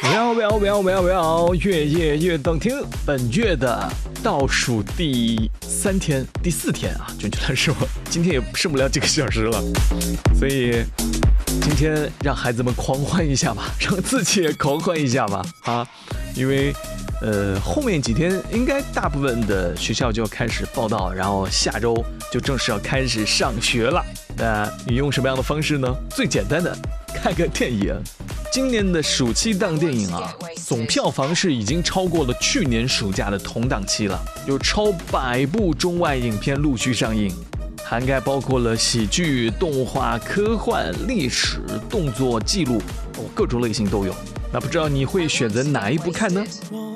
喵，越夜越动听。本月的倒数第3天、第4天啊，准确来说，今天也剩不了几个小时了，所以今天让孩子们狂欢一下吧，让自己也狂欢一下吧啊！因为后面几天应该大部分的学校就要开始报到，然后下周就正式要开始上学了。那你用什么样的方式呢？最简单的，看个电影。今年的暑期档电影啊，总票房是已经超过了去年暑假的同档期了，有超100部中外影片陆续上映，涵盖包括了喜剧、动画、科幻、历史、动作、纪录，各种类型都有。那不知道你会选择哪一部看呢？